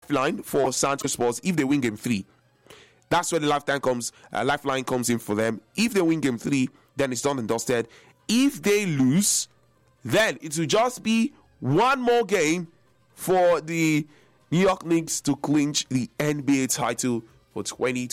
lifeline for Santos Sports if they win game 3. That's where the lifeline comes in for them. If they win game 3, then it's done and dusted. If they lose, then it will just be one more game for the New York Knicks to clinch the NBA title for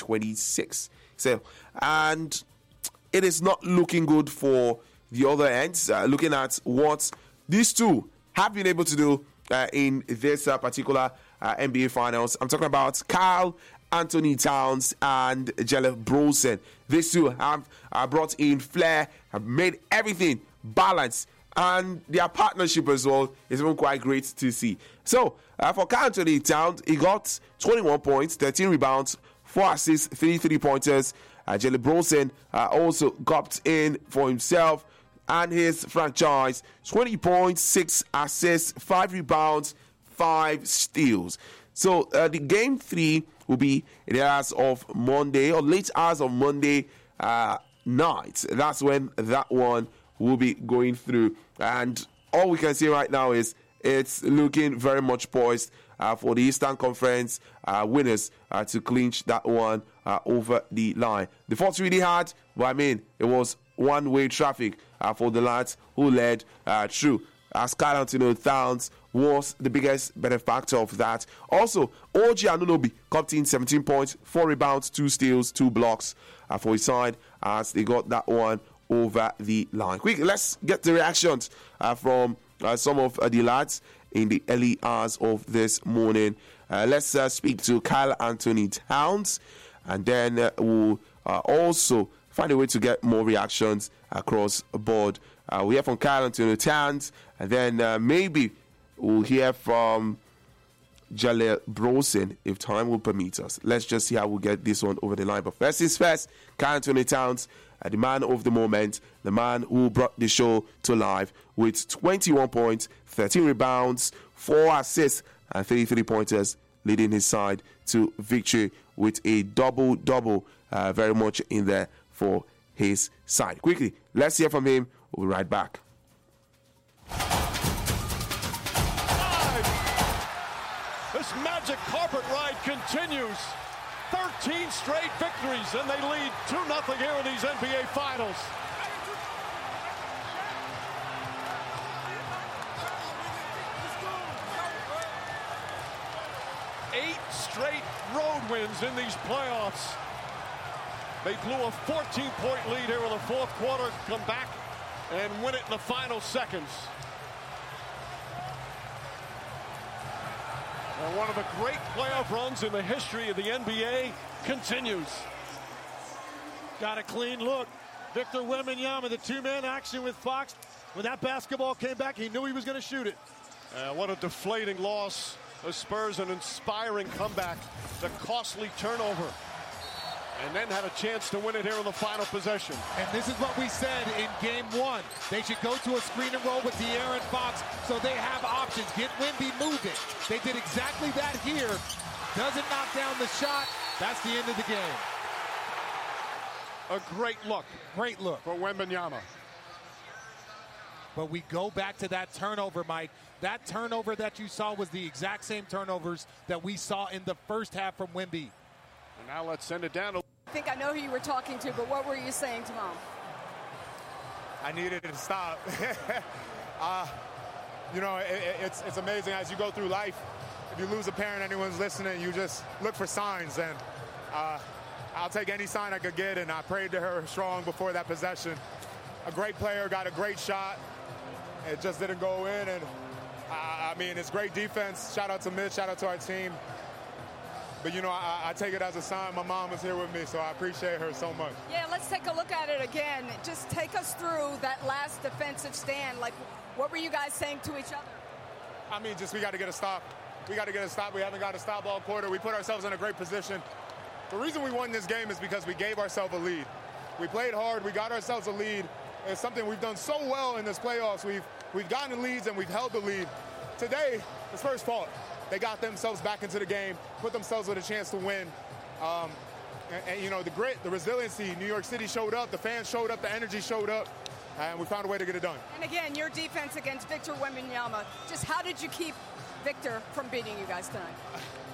2026. So, and it is not looking good for the other ends. Looking at what these two have been able to do in this particular NBA Finals. I'm talking about Karl Anthony Towns and Jalen Brunson. These two have brought in flair, have made everything balanced, and their partnership as well is even quite great to see. So, for Karl Anthony Towns, he got 21 points, 13 rebounds, 4 assists, 3 3-pointers. Jalen Brunson also got in for himself and his franchise 20 points, 6 assists, 5 rebounds, 5 steals. So the game 3 will be in the hours of Monday or late hours of Monday night. That's when that one will be going through. And all we can see right now is it's looking very much poised for the Eastern Conference winners to clinch that one over the line. The fought really hard, but I mean, it was one-way traffic for the lads who led through. As Karl Anthony Towns was the biggest benefactor of that. Also, OG Anunoby copped in 17 points, 4 rebounds, 2 steals, 2 blocks for his side as they got that one over the line. Quick, let's get the reactions from some of the lads in the early hours of this morning. Let's speak to Karl Anthony Towns, and then we'll also find a way to get more reactions across the board. We hear from Karl Anthony Towns, and then maybe we'll hear from Jalen Brunson if time will permit us. Let's just see how we'll get this one over the line. But first is first, Karl Anthony Towns, the man of the moment, the man who brought the show to life with 21 points, 13 rebounds, 4 assists, and 3 3-pointers, leading his side to victory with a double-double very much in there for his side. Quickly, let's hear from him. We'll be right back. This magic carpet ride continues. 13 straight victories, and they lead 2-0 here in these NBA Finals. Eight straight road wins in these playoffs. They blew a 14-point lead here in the fourth quarter, come back and win it in the final seconds. And one of the great playoff runs in the history of the NBA continues. Got a clean look. Victor Wembanyama, the two-man action with Fox. When that basketball came back, he knew he was going to shoot it. What a deflating loss. The Spurs an inspiring comeback. The costly turnover. And then had a chance to win it here in the final possession. And this is what we said in game 1. They should go to a screen and roll with De'Aaron Fox so they have options. Get Wemby moving. They did exactly that here. Doesn't knock down the shot. That's the end of the game. A great look. Great look. For Wembanyama. But we go back to that turnover, Mike. That turnover that you saw was the exact same turnovers that we saw in the first half from Wemby. And now let's send it down. I think I know who you were talking to, but what were you saying to Mom? I needed it to stop. You know, it's amazing as you go through life. If you lose a parent, anyone's listening, you just look for signs. And I'll take any sign I could get, and I prayed to her strong before that possession. A great player, got a great shot. It just didn't go in, and I mean, it's great defense. Shout out to Mitch, shout out to our team. But, you know, I take it as a sign. My mom is here with me, so I appreciate her so much. Yeah, let's take a look at it again. Just take us through that last defensive stand. Like, what were you guys saying to each other? I mean, just we got to get a stop. We got to get a stop. We haven't got a stop all quarter. We put ourselves in a great position. The reason we won this game is because we gave ourselves a lead. We played hard. We got ourselves a lead. It's something we've done so well in this playoffs. We've gotten leads, and we've held the lead. Today, it's Spurs' fault. They got themselves back into the game, put themselves with a chance to win. And, you know, the grit, the resiliency, New York City showed up, the fans showed up, the energy showed up, and we found a way to get it done. And again, your defense against Victor Wembanyama, just how did you keep Victor from beating you guys tonight?